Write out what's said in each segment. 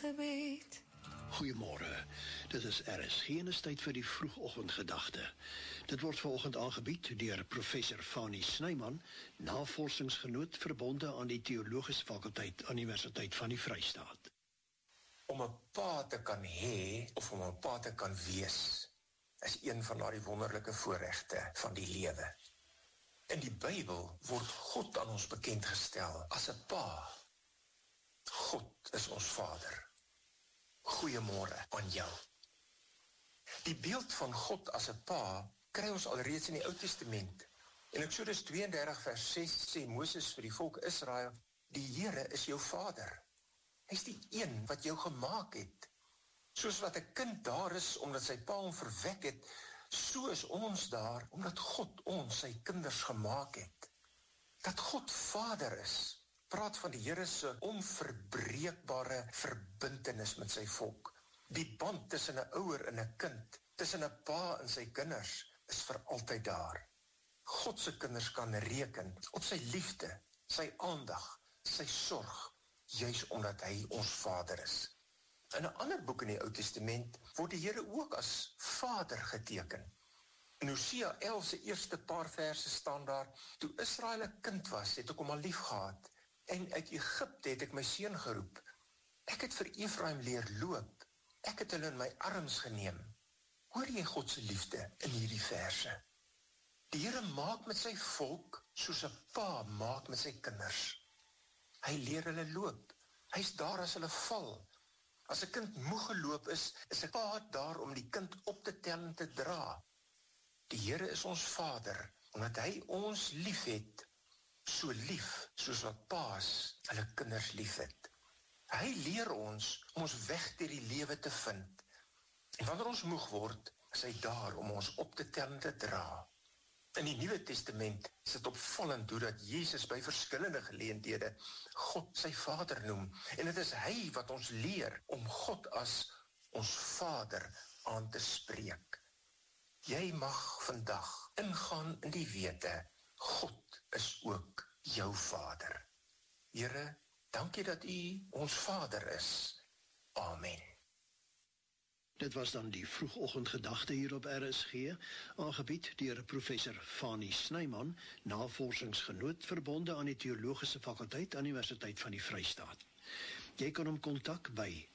gebied. Goeiemôre, dit is RSG en is tyd vir die vroegoggendgedagte. Dit word vanoggend aangebied deur professor Fanie Snyman, navorsingsgenoot verbonde aan die Teologiese Fakulteit aan die Universiteit van die Vrystaat. Om 'n pa te kan hê, of om 'n pa te kan wees, is een van daardie wonderlike voorregte van die lewe. In die Bybel word God aan ons bekend gestel as 'n pa. God is ons Vader. Goeiemôre aan jou. Die beeld van God as 'n pa kry ons alreeds in die Ou Testament. In Eksodus 32 vers 6 sê Moses vir die volk Israel, die Here is jou Vader. Hy is die een wat jou gemaak het. Soos wat 'n kind daar is omdat sy pa hom verwek het, so is ons daar omdat God ons, sy kinders, gemaak het. Dat God Vader is, praat van die Here se onverbreekbare verbintenis met sy volk. Die band tussen 'n ouer en 'n kind, tussen 'n pa en sy kinders, is vir altyd daar. God se kinders kan reken op sy liefde, sy aandag, sy sorg, juis omdat hy ons Vader is. In 'n ander boek in die Ou Testament word die Here ook as Vader geteken. In Hosea 11 se eerste paar verse staan daar, toe Israel 'n kind was, het ek hom al lief gehad, en uit Egipte het ek my seun geroep. Ek het vir Efraim leer loop, ek het hulle in my arms geneem. Hoor jy God se liefde in hierdie verse? Die Here maak met sy volk soos 'n pa maak met sy kinders. Hy leer hulle loop, hy's daar as hulle val. As 'n kind moeg geloop is 'n pa daar om die kind op te tel en te dra. Die Here is ons Vader, omdat hy ons lief het, so lief soos wat paas hulle kinders lief het. Hy leer ons om ons weg deur die lewe te vind. En wanneer ons moeg word, is hy daar om ons op te tel en te dra. In die Nuwe Testament is dit opvallend hoe dat Jesus by verskillende geleenthede God sy Vader noem. En dit is hy wat ons leer om God as ons Vader aan te spreek. Jy mag vandag ingaan in die wete, God is ook jou Vader. Here, dankie dat U ons Vader is. Amen. Dit was dan die vroegoggendgedagte hier op RSG, aangebied deur professor Fanie Snyman, navorsingsgenoot verbonde aan die Teologiese Fakulteit aan die Universiteit van die Vrystaat. Jy kan hom kontak by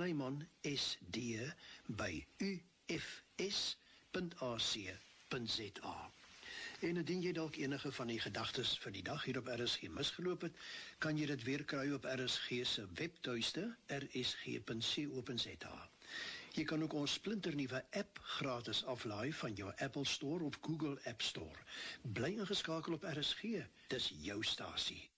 snyman.ufs.ac.za. En indien jy dalk enige van die gedagtes vir die dag hier op RSG misgeloop het, kan jy dit weer kry op RSG se webtuiste, rsg.co.za. Jy kan ook ons splinternuwe app gratis aflaai van jou Apple Store of Google App Store. Bly ingeskakel op RSG, dis jou stasie.